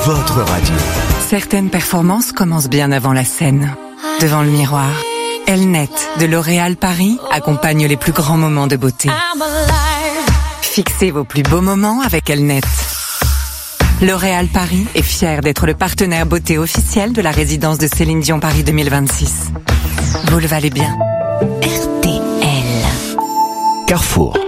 votre radio. Certaines performances commencent bien avant la scène. Devant le miroir, Elnet de L'Oréal Paris accompagne les plus grands moments de beauté. Fixez vos plus beaux moments avec Elnet. L'Oréal Paris est fier d'être le partenaire beauté officiel de la résidence de Céline Dion Paris 2026. Vous le valez bien. RTL. Carrefour.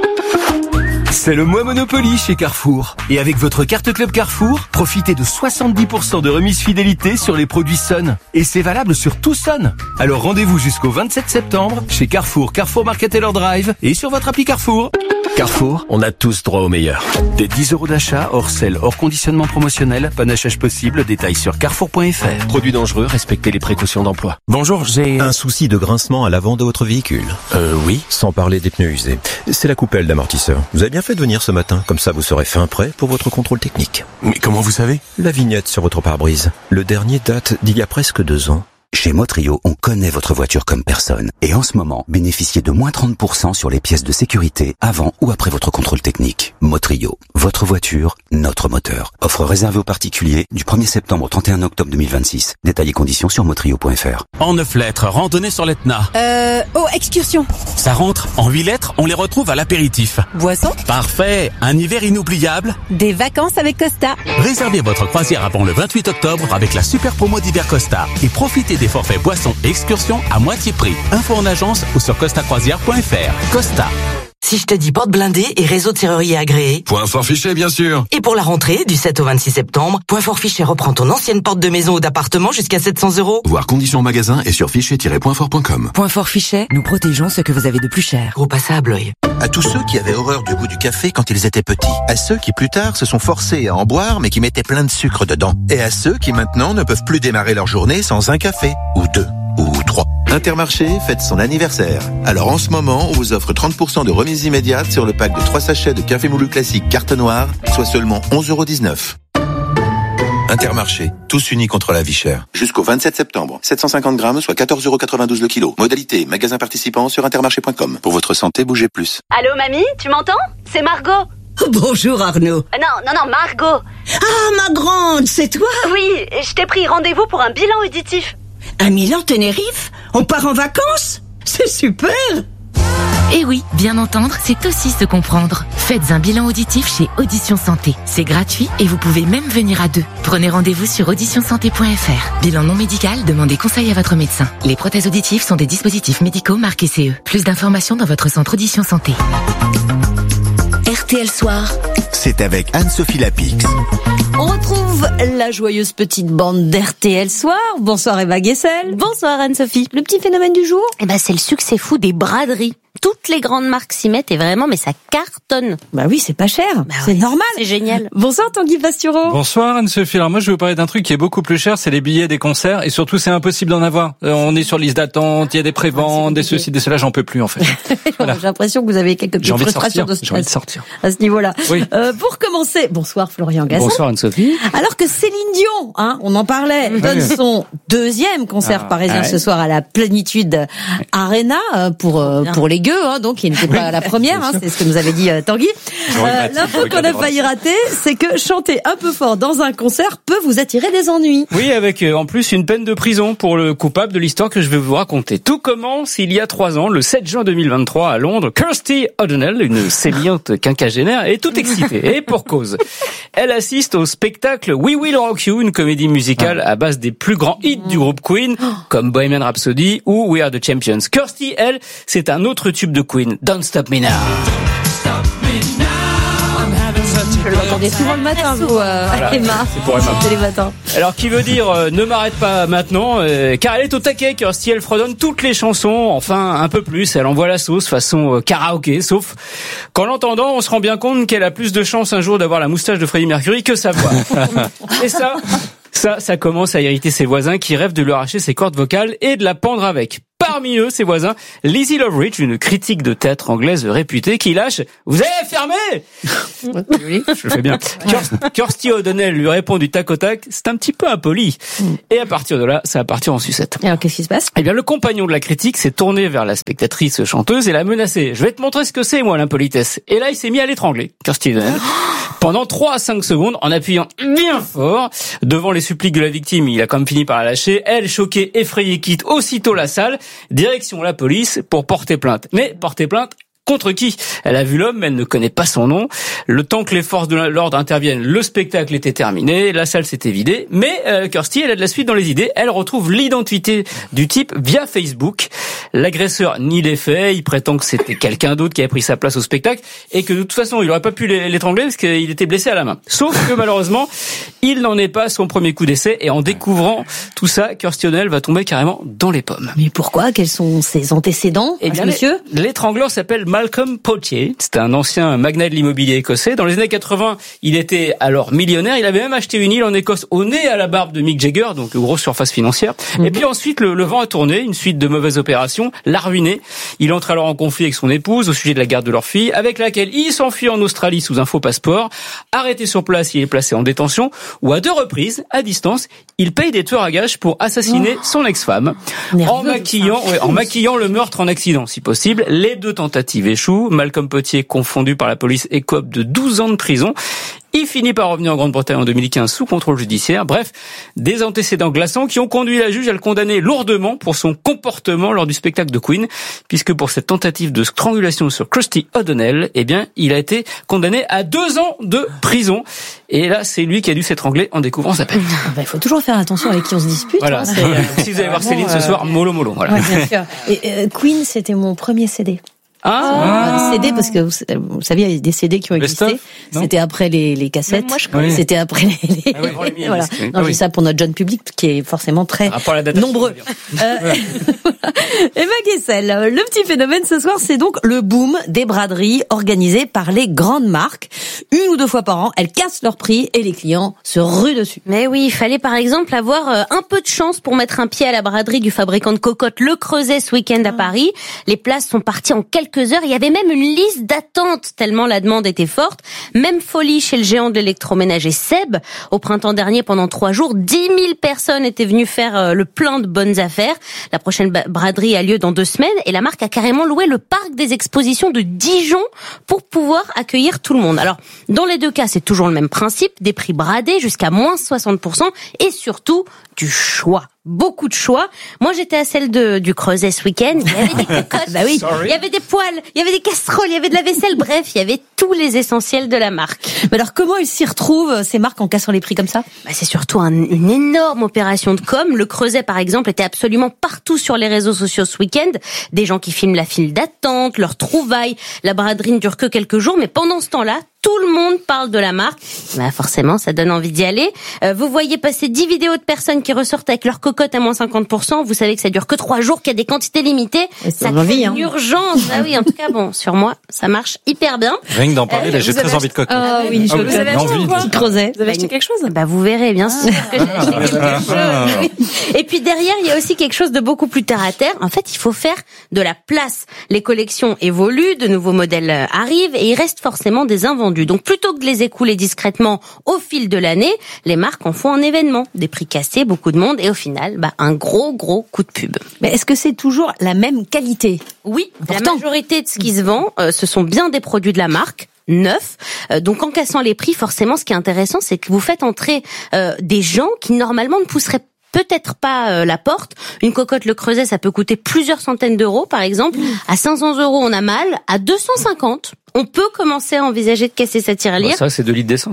C'est le mois Monopoly chez Carrefour. Et avec votre carte Club Carrefour, profitez de 70% de remise fidélité sur les produits Sun. Et c'est valable sur tout Sun. Alors rendez-vous jusqu'au 27 septembre chez Carrefour, Carrefour Market Taylor Drive et sur votre appli Carrefour. Carrefour, on a tous droit au meilleur. Des 10 € d'achat, hors sel, hors conditionnement promotionnel, panachage possible, détails sur carrefour.fr. Produits dangereux, respectez les précautions d'emploi. Bonjour, j'ai un souci de grincement à l'avant de votre véhicule. Oui. Sans parler des pneus usés. C'est la coupelle d'amortisseur. Vous avez bien fait de venir ce matin, comme ça vous serez fin prêt pour votre contrôle technique. Mais comment vous savez? La vignette sur votre pare-brise. Le dernier date d'il y a presque 2 ans. Chez Motrio, on connaît votre voiture comme personne. Et en ce moment, bénéficiez de moins 30% sur les pièces de sécurité avant ou après votre contrôle technique. Motrio, votre voiture, notre moteur. Offre réservée aux particuliers du 1er septembre au 31 octobre 2026. Détails et conditions sur motrio.fr. En 9 lettres, randonnée sur l'Etna. Excursion. Ça rentre. En 8 lettres, on les retrouve à l'apéritif. Boisson. Parfait. Un hiver inoubliable. Des vacances avec Costa. Réservez votre croisière avant le 28 octobre avec la super promo d'hiver Costa. Et profitez des forfaits boissons et excursions à moitié prix. Info en agence ou sur costacroisière.fr. Costa. Si je te dis porte blindée et réseau de serrurier agréé. Point Fort Fichet, bien sûr. Et pour la rentrée, du 7 au 26 septembre, Point Fort Fichet reprend ton ancienne porte de maison ou d'appartement jusqu'à 700 €. Voir conditions en magasin et sur fichet-pointfort.com. Point Fort Fichet, nous protégeons ce que vous avez de plus cher. Gros passage à Bloy. À tous ceux qui avaient horreur du goût du café quand ils étaient petits. À ceux qui plus tard se sont forcés à en boire mais qui mettaient plein de sucre dedans. Et à ceux qui maintenant ne peuvent plus démarrer leur journée sans un café. Ou 2. Ou 3. Intermarché fête son anniversaire. Alors en ce moment, on vous offre 30% de remise immédiate sur le pack de 3 sachets de café moulu classique carte noire, soit seulement 11,19 €. Intermarché, tous unis contre la vie chère. Jusqu'au 27 septembre, 750 grammes, soit 14,92 € le kilo. Modalité, magasin participant sur intermarché.com. Pour votre santé, bougez plus. Allô mamie, tu m'entends? C'est Margot. Bonjour Arnaud. Non, Margot. Ah, ma grande, c'est toi? Oui, je t'ai pris rendez-vous pour un bilan auditif. À Milan, Tenerife? On part en vacances? C'est super! Et oui, bien entendre, c'est aussi se comprendre. Faites un bilan auditif chez Audition Santé. C'est gratuit et vous pouvez même venir à 2. Prenez rendez-vous sur auditionsanté.fr. Bilan non médical, demandez conseil à votre médecin. Les prothèses auditives sont des dispositifs médicaux marqués CE. Plus d'informations dans votre centre Audition Santé. RTL Soir. C'est avec Anne-Sophie Lapix. On retrouve la joyeuse petite bande d'RTL Soir. Bonsoir Eva Guessel. Bonsoir Anne-Sophie. Le petit phénomène du jour? C'est le succès fou des braderies. Toutes les grandes marques s'y mettent et vraiment, mais ça cartonne. Bah oui, c'est pas cher. C'est normal. C'est génial. Bonsoir Tanguy Pastureau. Bonsoir Anne-Sophie. Alors moi je vais vous parler d'un truc qui est beaucoup plus cher, c'est les billets des concerts et surtout c'est impossible d'en avoir. On est sur liste d'attente, il y a des préventes, des ceci, des cela, j'en peux plus en fait. Voilà. J'ai l'impression que vous avez quelques petites frustrations de stress. J'ai envie de sortir. À ce niveau-là. Oui. Pour commencer, bonsoir Florian Gazan. Bonsoir Anne-Sophie. Alors que Céline Dion, on en parlait, donne son 2e concert parisien ce soir à la Plénitude Arena pour les gueux, donc il n'était pas la première, c'est ce que nous avait dit Tanguy. L'info qu'on a failli rater, c'est que chanter un peu fort dans un concert peut vous attirer des ennuis. Oui, avec en plus une peine de prison pour le coupable de l'histoire que je vais vous raconter. Tout commence il y a 3 ans, le 7 juin 2023 à Londres. Kirsty O'Donnell, une sémillante quinquagénaire, est toute excitée, et pour cause. Elle assiste au spectacle We Will Rock You, une comédie musicale à base des plus grands hits du groupe Queen, comme Bohemian Rhapsody ou We Are the Champions. Kirsty, elle, c'est un autre tube de Queen, Don't Stop Me Now. Je l'entendais souvent le matin, vous, Emma. C'est pour Emma. C'est les matins. Alors, qui veut dire ne m'arrête pas maintenant, car elle est au taquet, Kirsty, elle fredonne toutes les chansons, enfin un peu plus, elle envoie la sauce façon karaoké, sauf qu'en l'entendant, on se rend bien compte qu'elle a plus de chance un jour d'avoir la moustache de Freddie Mercury que sa voix. Et ça commence à irriter ses voisins qui rêvent de lui arracher ses cordes vocales et de la pendre avec. Parmi eux, ses voisins, Lizzie Loveridge, une critique de théâtre anglaise réputée, qui lâche « Vous avez fermé !» Je le fais bien. Kirsty O'Donnell lui répond du tac au tac « C'est un petit peu impoli. » Et à partir de là, ça va partir en sucette. Et alors, qu'est-ce qui se passe? Eh bien, le compagnon de la critique s'est tourné vers la spectatrice chanteuse et l'a menacée. « Je vais te montrer ce que c'est, moi, l'impolitesse. » Et là, il s'est mis à l'étrangler, Kirsty O'Donnell. pendant 3 à 5 secondes en appuyant bien fort. Devant les suppliques de la victime, il a quand même fini par la lâcher. Elle, choquée, effrayée, quitte aussitôt la salle. Direction la police pour porter plainte. Mais porter plainte contre qui? Elle a vu l'homme, mais elle ne connaît pas son nom. Le temps que les forces de l'ordre interviennent, le spectacle était terminé, la salle s'était vidée. Mais Kirsty, elle a de la suite dans les idées. Elle retrouve l'identité du type via Facebook. L'agresseur nie les faits. Il prétend que c'était quelqu'un d'autre qui avait pris sa place au spectacle et que de toute façon, il n'aurait pas pu l'étrangler parce qu'il était blessé à la main. Sauf que malheureusement, il n'en est pas son premier coup d'essai. Et en découvrant tout ça, Kirsty O'Donnell va tomber carrément dans les pommes. Mais pourquoi? Quels sont ses antécédents, monsieur? L'étrangleur s'appelle Malcolm Poitier. C'était un ancien magnat de l'immobilier écossais. Dans les années 80, il était alors millionnaire. Il avait même acheté une île en Écosse au nez à la barbe de Mick Jagger, donc une grosse surface financière. Et puis ensuite, le vent a tourné, une suite de mauvaises opérations l'a ruiné. Il entre alors en conflit avec son épouse au sujet de la garde de leur fille, avec laquelle il s'enfuit en Australie sous un faux passeport. Arrêté sur place, il est placé en détention, où à 2 reprises, à distance, il paye des tueurs à gages pour assassiner son ex-femme. En maquillant le meurtre en accident, si possible. Les 2 tentatives échouent. Malcolm Poitier, confondu par la police, écope de 12 ans de prison. Il finit par revenir en Grande-Bretagne en 2015 sous contrôle judiciaire. Bref, des antécédents glaçants qui ont conduit la juge à le condamner lourdement pour son comportement lors du spectacle de Queen, puisque pour cette tentative de strangulation sur Kirsty O'Donnell, eh bien, il a été condamné à 2 ans de prison. Et là, c'est lui qui a dû s'étrangler en découvrant sa peine. Il faut toujours faire attention avec qui on se dispute. Voilà. Si vous allez voir Céline ce soir, mollo. Voilà. Ouais, bien sûr. Et Queen, c'était mon premier CD. CD, parce que vous savez, il y a des CD qui ont existé. C'était après les cassettes. Moi, je connais. C'était après les voilà. Non, je dis ça pour notre jeune public qui est forcément très nombreux. Emma Guessel, le petit phénomène ce soir, c'est donc le boom des braderies organisées par les grandes marques. 1 ou 2 fois par an, elles cassent leur prix et les clients se ruent dessus. Mais oui, il fallait par exemple avoir un peu de chance pour mettre un pied à la braderie du fabricant de cocottes Le Creuset ce week-end à Paris. Les places sont parties en quelques heures. Il y avait même une liste d'attente tellement la demande était forte. Même folie chez le géant de l'électroménager Seb. Au printemps dernier, pendant 3 jours, 10 000 personnes étaient venues faire le plein de bonnes affaires. La prochaine braderie a lieu dans 2 semaines et la marque a carrément loué le parc des expositions de Dijon pour pouvoir accueillir tout le monde. Alors, dans les 2 cas, c'est toujours le même principe, des prix bradés jusqu'à moins 60% et surtout du choix. Beaucoup de choix. Moi, j'étais à celle du Creuset ce week-end. Il y avait des cocottes, il y avait des poêles, il y avait des casseroles, il y avait de la vaisselle. Bref, il y avait tous les essentiels de la marque. Mais alors, comment ils s'y retrouvent, ces marques, en cassant les prix comme ça? C'est surtout une énorme opération de com. Le Creuset, par exemple, était absolument partout sur les réseaux sociaux ce week-end. Des gens qui filment la file d'attente, leurs trouvailles. La braderie ne dure que quelques jours, mais pendant ce temps-là, tout le monde parle de la marque. Forcément, ça donne envie d'y aller. Vous voyez passer 10 vidéos de personnes qui ressortent avec leurs cocottes à moins 50%. Vous savez que ça dure que 3 jours, qu'il y a des quantités limitées. Ça crée une urgence. Ah oui, en tout cas, sur moi, ça marche hyper bien. Rien que d'en parler, là, j'ai très envie de cocottes. Ah oui, vous avez acheté quelque chose? Vous verrez, bien sûr que j'ai acheté quelque chose. Et puis derrière, il y a aussi quelque chose de beaucoup plus terre à terre. En fait, il faut faire de la place. Les collections évoluent, de nouveaux modèles arrivent et il reste forcément des invendus. Donc plutôt que de les écouler discrètement au fil de l'année, les marques en font un événement. Des prix cassés, beaucoup de monde et au final, un gros coup de pub. Mais est-ce que c'est toujours la même qualité? Oui, la majorité de ce qui se vend, ce sont bien des produits de la marque. Neuf. Donc en cassant les prix, forcément, ce qui est intéressant, c'est que vous faites entrer des gens qui normalement ne pousseraient peut-être pas la porte. Une cocotte Le Creuset, ça peut coûter plusieurs centaines d'euros, par exemple. À 500 €, on a mal. À 250, on peut commencer à envisager de casser sa tirelire. Ça, c'est 2 litres d'essence.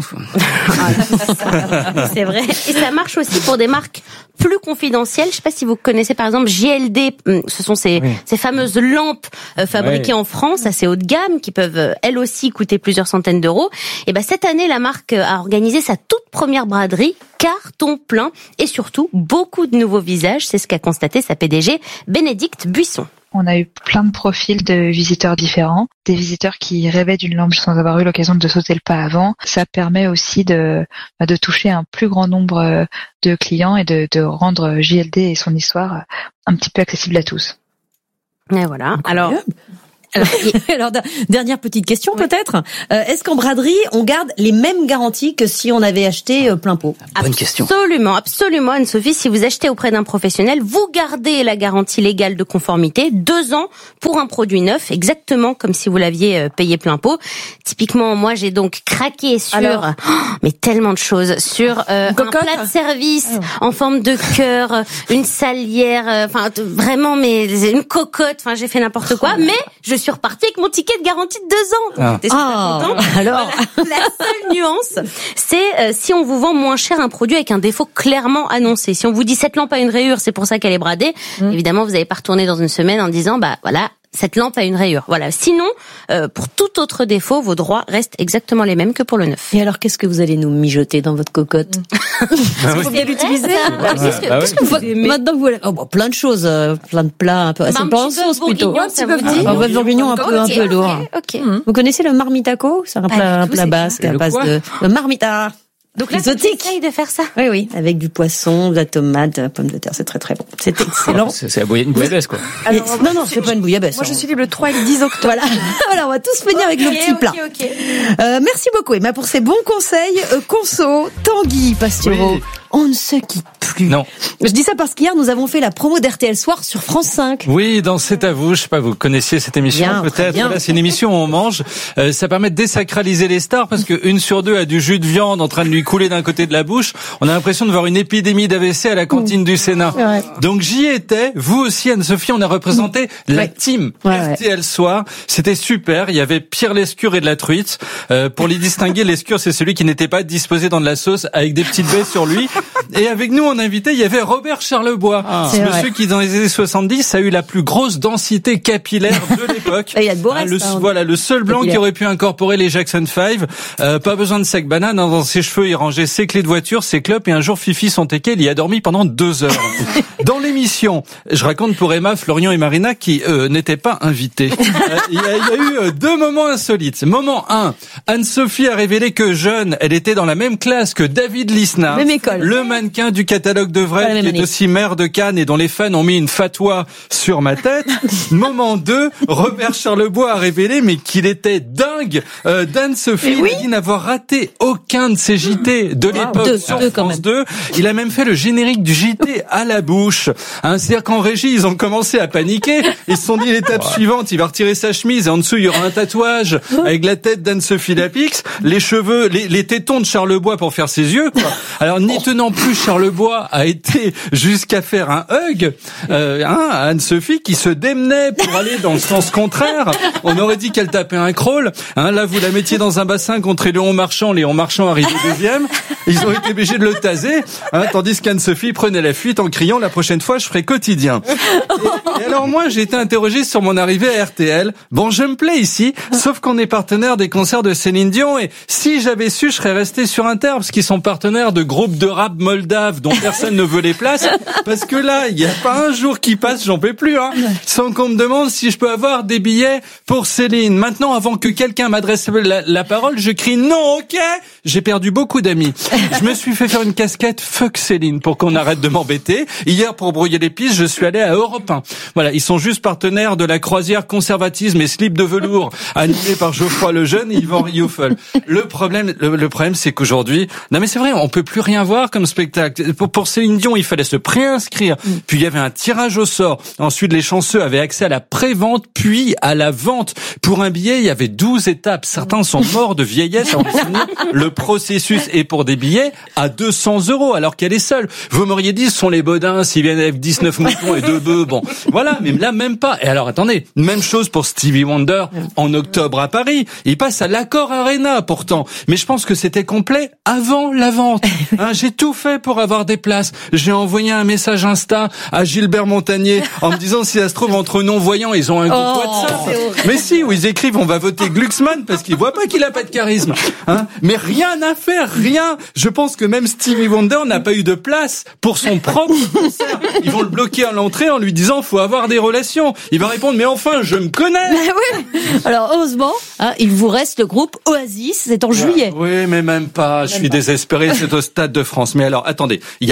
C'est vrai. Et ça marche aussi pour des marques plus confidentielles. Je sais pas si vous connaissez par exemple JLD. Ce sont ces fameuses lampes fabriquées en France, assez haut de gamme, qui peuvent elles aussi coûter plusieurs centaines d'euros. Et cette année, la marque a organisé sa toute première braderie, carton plein, et surtout beaucoup de nouveaux visages. C'est ce qu'a constaté sa PDG, Bénédicte Buisson. On a eu plein de profils de visiteurs différents, des visiteurs qui rêvaient d'une lampe sans avoir eu l'occasion de sauter le pas avant. Ça permet aussi de toucher un plus grand nombre de clients et de rendre JLD et son histoire un petit peu accessible à tous. Et voilà. Alors, Alors, dernière petite question peut-être. Est-ce qu'en braderie, on garde les mêmes garanties que si on avait acheté plein pot? Bonne question. Absolument, Anne-Sophie. Si vous achetez auprès d'un professionnel, vous gardez la garantie légale de conformité, 2 ans pour un produit neuf, exactement comme si vous l'aviez payé plein pot. Typiquement, moi, j'ai donc craqué sur, mais tellement de choses, sur un plat de service en forme de cœur, une salière, vraiment, mais une cocotte. J'ai fait n'importe quoi, mais je suis repartie avec mon ticket de garantie de 2 ans. Donc, j'étais super contente. Alors, voilà. La seule nuance, c'est si on vous vend moins cher un produit avec un défaut clairement annoncé. Si on vous dit cette lampe a une rayure, c'est pour ça qu'elle est bradée. Évidemment, vous n'allez pas retourner dans une semaine en disant, voilà, cette lampe a une rayure. Voilà. Sinon, pour tout autre défaut, vos droits restent exactement les mêmes que pour le neuf. Et alors, qu'est-ce que vous allez nous mijoter dans votre cocotte? Il faut bien l'utiliser. Qu'est-ce que vous aimez? Maintenant que vous voulez, plein de choses, plein de plats, un peu, c'est pas en sauce plutôt. Un petit peu bourguignon. Un bœuf bourguignon un peu lourd. Ok. Vous connaissez le marmitaco? C'est un plat basque à base de marmita. Donc là, exotique. Essaye de faire ça. Oui, avec du poisson, de la tomate, de la pomme de terre, c'est très très bon. C'est excellent. C'est une bouillabaisse, quoi. Alors, non, c'est pas une bouillabaisse. Moi, je suis libre le 3 et le 10 octobre. Voilà, on va tous venir avec nos petits plats. Merci beaucoup, Emma, pour ces bons conseils. Conso, Tanguy Pastureau. Oui. On ne se quitte plus. Non. Je dis ça parce qu'hier, nous avons fait la promo d'RTL Soir sur France 5. Oui, dans C'est à vous. Je sais pas, vous connaissiez cette émission peut-être. Là, c'est une émission où on mange. Ça permet de désacraliser les stars parce que 1 sur 2 a du jus de viande en train de lui couler d'un côté de la bouche. On a l'impression de voir une épidémie d'AVC à la cantine du Sénat. Ouais. Donc j'y étais. Vous aussi, Anne-Sophie, on a représenté la team RTL Soir. C'était super. Il y avait Pierre Lescure et de la truite. Pour les distinguer, Lescure, c'est celui qui n'était pas disposé dans de la sauce avec des petites baies sur lui. Et avec nous, en invité, il y avait Robert Charlebois. C'est monsieur qui, dans les années 70, a eu la plus grosse densité capillaire de l'époque. Il y a de beaux restes, le seul blanc qui aurait pu incorporer les Jackson 5. Pas besoin de sac banane. Dans ses cheveux, il rangeait ses clés de voiture, ses clopes, et un jour, Fifi, son teckel, il y a dormi pendant 2 heures. Dans l'émission, je raconte pour Emma, Florian et Marina qui n'étaient pas invités. Il y a eu 2 moments insolites. Moment 1, Anne-Sophie a révélé que jeune, elle était dans la même classe que David Lisnard. Même école. Le mannequin du catalogue de Vrel, qui est aussi maire de Cannes et dont les fans ont mis une fatwa sur ma tête. Moment 2, Robert Charlebois a révélé mais qu'il était dingue d'Anne-Sophie. Il a dit n'avoir raté aucun de ses JT de l'époque sur France 2. Il a même fait le générique du JT à la bouche. C'est-à-dire qu'en régie, ils ont commencé à paniquer. Ils se sont dit l'étape suivante, il va retirer sa chemise et en dessous, il y aura un tatouage avec la tête d'Anne-Sophie Lapix, les cheveux, les tétons de Charlebois pour faire ses yeux, quoi. Alors, n'y tenant plus, Charlebois a été jusqu'à faire un hug à Anne-Sophie qui se démenait pour aller dans le sens contraire. On aurait dit qu'elle tapait un crawl. Là, vous la mettiez dans un bassin contre Léon Marchand. Léon Marchand arrivait 2e. Ils ont été obligés de le taser, tandis qu'Anne-Sophie prenait la fuite en criant « La prochaine fois, je ferai quotidien ». Et alors moi, j'ai été interrogé sur mon arrivée à RTL. Bon, je me plais ici, sauf qu'on est partenaire des concerts de Céline Dion. Et si j'avais su, je serais resté sur Inter, parce qu'ils sont partenaires de groupes de rap moldaves dont personne ne veut les places. Parce que là, il n'y a pas un jour qui passe, j'en peux plus, sans qu'on me demande si je peux avoir des billets pour Céline. Maintenant, avant que quelqu'un m'adresse la parole, je crie non, ok. J'ai perdu beaucoup d'amis. Je me suis fait faire une casquette fuck Céline pour qu'on arrête de m'embêter. Hier, pour brouiller les pistes, je suis allé à Europe 1. Voilà, ils sont juste partenaires de la croisière conservatisme et slip de velours animée par Geoffroy Lejeune et Yvan Rioufol. Le problème, c'est qu'aujourd'hui, non mais c'est vrai, on peut plus rien voir comme spectacle. Pour Céline Dion, il fallait se préinscrire. Puis il y avait un tirage au sort. Ensuite, les chanceux avaient accès à la prévente, puis à la vente. Pour un billet, il y avait 12 étapes. Certains sont morts de vieillesse avant de finir le processus. Et pour des billets à 200 €, alors qu'elle est seule. Vous m'auriez dit, ce sont les Baudins, s'ils viennent avec 19 moutons et 2 bœufs. Bon, voilà, mais là, même pas. Et alors, attendez, même chose pour Stevie Wonder en octobre à Paris. Il passe à l'Accor Arena, pourtant. Mais je pense que c'était complet avant la vente. J'ai tout fait pour avoir des places. J'ai envoyé un message Insta à Gilbert Montagnier en me disant, si ça se trouve, entre non-voyants, ils ont un groupe WhatsApp. Mais si, où ils écrivent, on va voter Glucksmann parce qu'ils voient pas qu'il a pas de charisme. Mais rien à faire, rien. Je pense que même Stevie Wonder n'a pas eu de place pour son propre concert. Ils vont le bloquer à l'entrée en lui disant, faut avoir des relations. Il va répondre, mais enfin, je me connais. Oui. Alors, heureusement, il vous reste le groupe Oasis, c'est en juillet. Oui, mais même pas. Je suis désespéré, c'est au Stade de France. Mais alors, attendez, il y a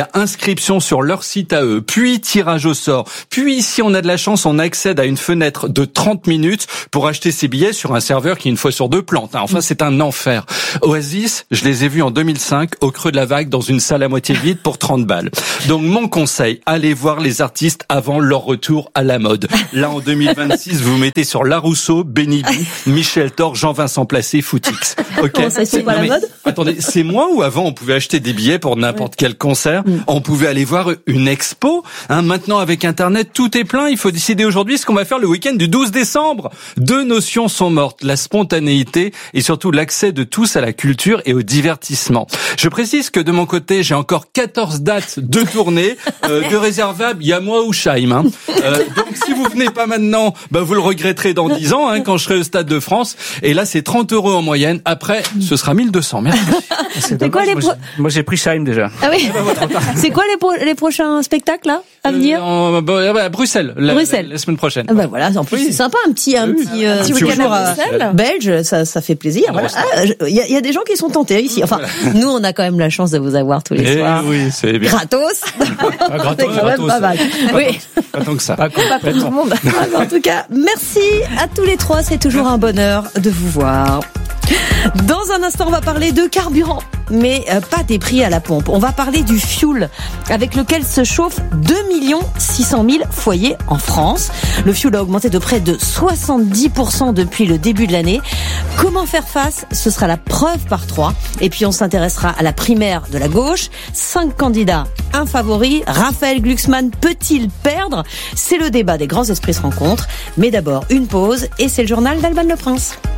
a inscription sur leur site à eux, puis tirage au sort, puis si on a de la chance, on accède à une fenêtre de 30 minutes pour acheter ses billets sur un serveur qui une fois sur deux plante. Enfin, c'est un enfer. Oasis, je les ai vus en 2005 au creux de la vague dans une salle à moitié vide pour 30 balles. Donc mon conseil, allez voir les artistes avant leur retour à la mode. Là en 2026, vous mettez sur Larousseau, Benny B, Michel Thor, Jean-Vincent Placé, Footix. OK. Ça c'est pas la mode? Attendez, c'est moi ou avant on pouvait acheter des billets pour n'importe quel concert, on pouvait aller voir une expo, maintenant avec internet, tout est plein, il faut décider aujourd'hui ce qu'on va faire le week-end du 12 décembre. Deux notions sont mortes, la spontanéité et surtout l'accès de tous à la culture et au divertissement. Je précise que de mon côté, j'ai encore 14 dates de tournée, de réservables, il y a moi ou Chaim. Donc si vous venez pas maintenant, vous le regretterez dans 10 ans, quand je serai au Stade de France. Et là, c'est 30 € en moyenne. Après, ce sera 1200. Merci. C'est quoi moi, j'ai pris Chaim déjà. Ah oui. C'est quoi les prochains spectacles là à venir? À Bruxelles. La semaine prochaine. Voilà. En plus, c'est sympa, un petit week-end à Bruxelles. Belge, ça fait plaisir. Voilà. Il y a des gens qui sont tentés ici. Enfin, nous, on a quand même la chance de vous avoir tous les soirs. Oui, c'est bien. Gratos. Gratos. Pas mal. Oui. Pas tant que ça. Pas pour tout le monde. En tout cas, merci à tous les trois. C'est toujours un bonheur de vous voir. Dans un instant, on va parler de carburant, mais pas des prix à la pompe. On va parler du fioul, avec lequel se chauffent 2 600 000 foyers en France. Le fioul a augmenté de près de 70% depuis le début de l'année. Comment faire face? Ce sera la preuve par 3. Et puis on s'intéressera à la primaire de la gauche. 5 candidats, un favori. Raphaël Glucksmann peut-il perdre? C'est le débat des grands esprits se rencontrent. Mais d'abord, une pause, et c'est le journal d'Alban Le Prince.